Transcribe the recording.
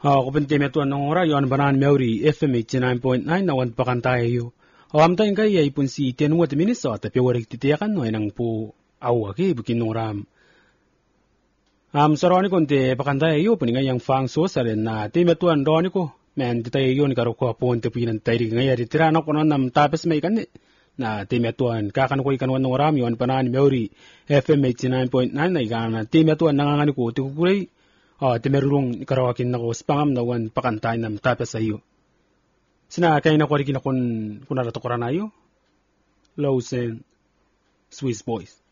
Kupintime tuan ng ora yon banan Maori FM 89.9 na wan pakantayo. Amtayin kay ay pun si Tianuat Minnesota tapi warik titiakan no nang po awagi bukin noram. Saroni konte pakantayo puninga yang fang so saren na time tuan roni ko. Men titayo ni karo ko ponte pinan tayri ngaya ditirano ko nam tapes may kan na time tuan kakan ko ikan wan noram yon banan Maori FM 89.9 na igana time tuan nangangani ko tikukuray. Timerulong ikarawakin na ko spangam na wan pakantay na tapos sa iyo. Sina kayo na ko rin kun naratokoran na iyo? Lows and Swiss Boys.